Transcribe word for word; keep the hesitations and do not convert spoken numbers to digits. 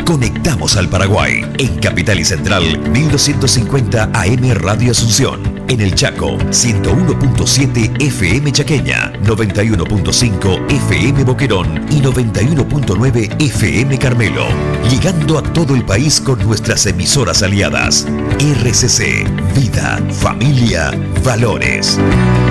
Conectamos al Paraguay. En Capital y Central, mil doscientos cincuenta A M Radio Asunción. En el Chaco, ciento uno punto siete F M Chaqueña, noventa y uno punto cinco F M Boquerón y noventa y uno punto nueve F M Carmelo. Llegando a todo el país con nuestras emisoras aliadas. R C C, Vida, Familia, Valores.